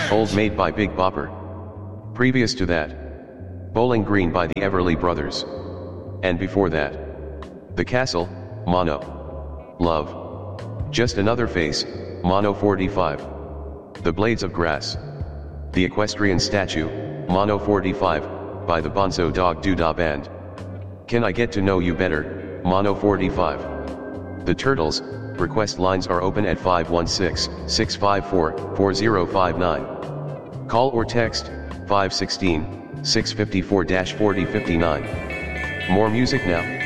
Old Maid by Big Bopper. Previous to that, Bowling Green by the Everly Brothers. And before that, The Castle, Mono. Love. Just Another Face, Mono 45. The Blades of Grass. The Equestrian Statue, Mono 45, by the Bonzo Dog Doodah Band. Can I Get to Know You Better, Mono 45. The Turtles. Request lines are open at 516-654-4059. Call or text, 516-654-4059. More music now.